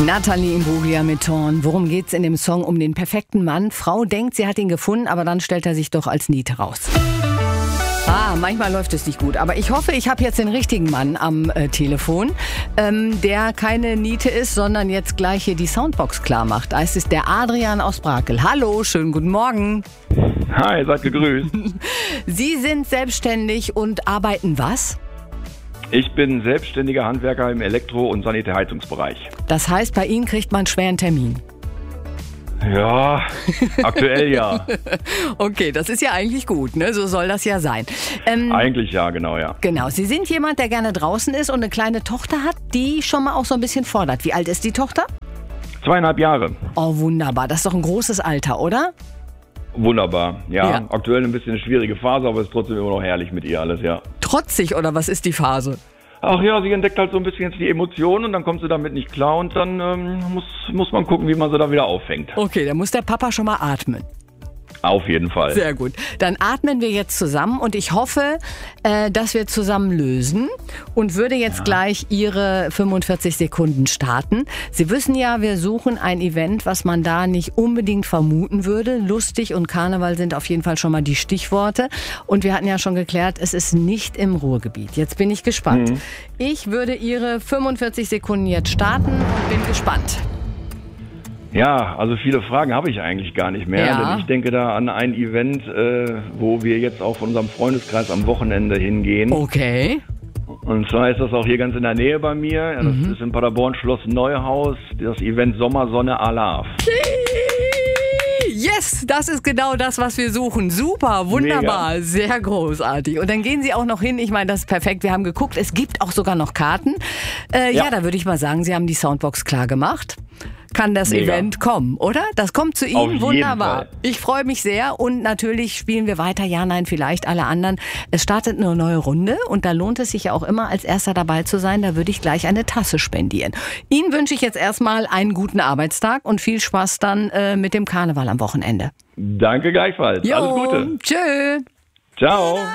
Nathalie Imbruglia mit Thorn. Worum geht's in dem Song? Um den perfekten Mann. Frau denkt, sie hat ihn gefunden, aber dann stellt er sich doch als Niete raus. Manchmal läuft es nicht gut. Aber ich hoffe, ich habe jetzt den richtigen Mann am Telefon, der keine Niete ist, sondern jetzt gleich hier die Soundbox klar macht. Es ist der Adrian aus Brakel. Hallo, schönen guten Morgen. Hi, seid gegrüßt. Sie sind selbstständig und arbeiten was? Ich bin selbstständiger Handwerker im Elektro- und Sanitärheizungsbereich. Das heißt, bei Ihnen kriegt man schwer einen Termin. Ja, aktuell ja. Okay, das ist ja eigentlich gut, ne? So soll das ja sein. Eigentlich ja, genau, ja. Genau, Sie sind jemand, der gerne draußen ist und eine kleine Tochter hat, die schon mal auch so ein bisschen fordert. Wie alt ist die Tochter? 2,5 Jahre. Oh, wunderbar. Das ist doch ein großes Alter, oder? Wunderbar. Ja, aktuell ein bisschen eine schwierige Phase, aber es ist trotzdem immer noch herrlich mit ihr alles, ja. Trotzig, oder was ist die Phase? Ach ja, sie entdeckt halt so ein bisschen jetzt die Emotionen und dann kommt sie damit nicht klar und dann muss man gucken, wie man sie da wieder auffängt. Okay, dann muss der Papa schon mal atmen. Auf jeden Fall. Sehr gut. Dann atmen wir jetzt zusammen und ich hoffe, dass wir zusammen lösen und würde jetzt gleich Ihre 45 Sekunden starten. Sie wissen ja, wir suchen ein Event, was man da nicht unbedingt vermuten würde. Lustig und Karneval sind auf jeden Fall schon mal die Stichworte. Und wir hatten ja schon geklärt, es ist nicht im Ruhrgebiet. Jetzt bin ich gespannt. Ich würde Ihre 45 Sekunden jetzt starten und bin gespannt. Ja, also viele Fragen habe ich eigentlich gar nicht mehr, denn ich denke da an ein Event, wo wir jetzt auch von unserem Freundeskreis am Wochenende hingehen. Okay. Und zwar ist das auch hier ganz in der Nähe bei mir. Ja, das ist in Paderborn Schloss Neuhaus, das Event Sommersonne Alaf. Yes, das ist genau das, was wir suchen. Super, wunderbar, Mega. Sehr großartig. Und dann gehen Sie auch noch hin. Ich meine, das ist perfekt. Wir haben geguckt, es gibt auch sogar noch Karten. Ja, da würde ich mal sagen, Sie haben die Soundbox klar gemacht. Kann das Event kommen, oder? Das kommt zu Ihnen, auf jeden wunderbar. Fall. Ich freue mich sehr und natürlich spielen wir weiter. Ja, nein, vielleicht alle anderen. Es startet eine neue Runde und da lohnt es sich ja auch immer, als Erster dabei zu sein. Da würde ich gleich eine Tasse spendieren. Ihnen wünsche ich jetzt erstmal einen guten Arbeitstag und viel Spaß dann mit dem Karneval am Wochenende. Danke gleichfalls. Jo, alles Gute. Tschö. Ciao.